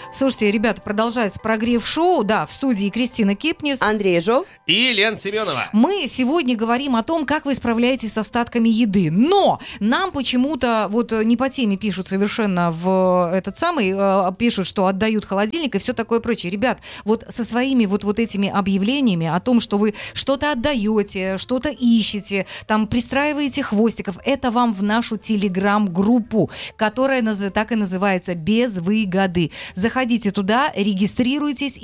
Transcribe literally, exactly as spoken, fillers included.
Слушайте, ребята, продолжается прогрев шоу. Да, в студии Кристина Кипнис, Андрей Ежов и Лена Семенова. Мы сегодня говорим о том, как вы справляетесь с остатками еды. Но нам почему-то вот не по теме пишут совершенно в этот самый, пишут, что отдают холодильник и все такое прочее. Ребят, вот со своими вот, вот этими объявлениями о том, что вы что-то отдаете, что-то ищете, там пристраиваете хвостиков, это вам в нашу телеграм-группу, которая так и называется «Без выгоды». Заходите туда, регистрируйтесь